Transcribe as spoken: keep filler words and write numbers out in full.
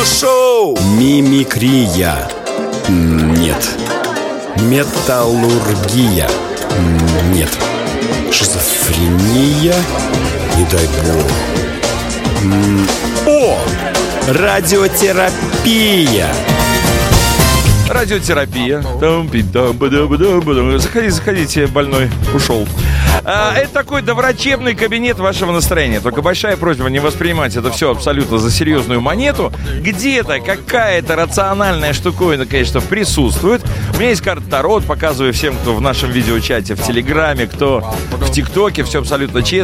Радиошоу. Мимикрия. Нет. Металлургия. Нет. Шизофрения. Не дай бог. О! Радиотерапия. Радиотерапия. Заходите, заходите, больной ушел. А, это такой доврачебный кабинет вашего настроения. Только большая просьба не воспринимать это все абсолютно за серьезную монету. Где-то какая-то рациональная штуковина, конечно, присутствует. У меня есть карта Таро, показываю всем, кто в нашем видеочате, в Телеграме, кто в ТикТоке. Все абсолютно честно.